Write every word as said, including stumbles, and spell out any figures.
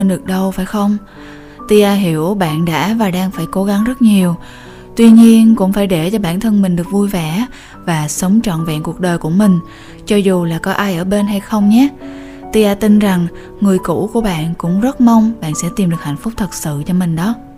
được đâu, phải không? Tia hiểu bạn đã và đang phải cố gắng rất nhiều. Tuy nhiên cũng phải để cho bản thân mình được vui vẻ và sống trọn vẹn cuộc đời của mình, cho dù là có ai ở bên hay không nhé. Tia tin rằng người cũ của bạn cũng rất mong bạn sẽ tìm được hạnh phúc thật sự cho mình đó.